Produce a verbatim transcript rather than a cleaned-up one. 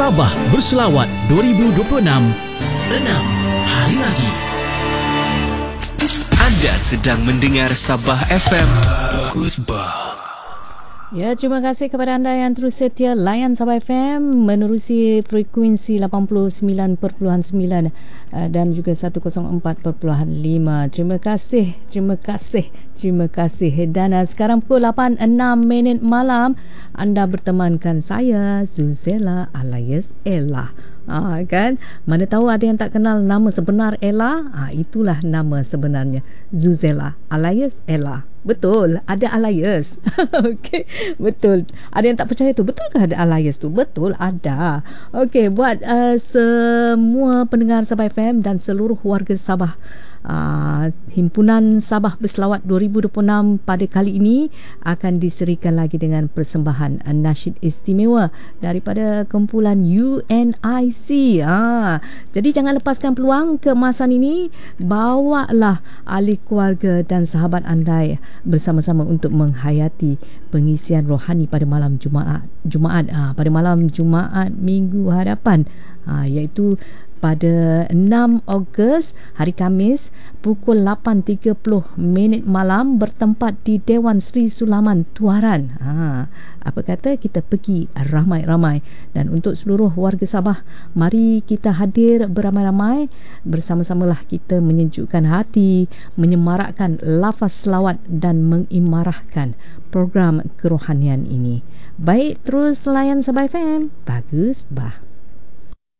Sabah Berselawat dua ribu dua puluh enam, enam hari lagi. Anda sedang mendengar Sabah F M. Bagus bah. Ya, terima kasih kepada anda yang terus setia layan Sabah F M menerusi frekuensi lapan puluh sembilan perpuluhan sembilan uh, dan juga seratus empat perpuluhan lima. Terima kasih, terima kasih, terima kasih. Dan uh, sekarang pukul lapan enam minit malam, anda bertemankan saya, Zuzella alias Ella. Ah, kan? Mana tahu ada yang tak kenal nama sebenar Ella? Ah, itulah nama sebenarnya, Zuzella alias Ella. Betul, ada alias. Okey, betul. Ada yang tak percaya tu, betulkah ada alias tu? Betul, ada. Okey, buat uh, semua pendengar Sabah F M dan seluruh warga Sabah, uh, Himpunan Sabah Berselawat dua ribu dua puluh enam pada kali ini akan diserikan lagi dengan persembahan uh, nasyid istimewa daripada kumpulan U N I C. Ah, jadi jangan lepaskan peluang keemasan ini. Bawalah ahli keluarga dan sahabat anda bersama-sama untuk menghayati pengisian rohani pada malam Jumaat Jumaat ah, pada malam Jumaat minggu hadapan, ah, iaitu pada enam Ogos hari Khamis pukul lapan tiga puluh minit malam bertempat di Dewan Sri Sulaman Tuaran. Ha, apa kata kita pergi ramai-ramai, dan untuk seluruh warga Sabah, mari kita hadir beramai-ramai, bersama-samalah kita menyejukkan hati, menyemarakkan lafaz selawat dan mengimarahkan program kerohanian ini. Baik, terus layan Sabah F M. Bagus bah.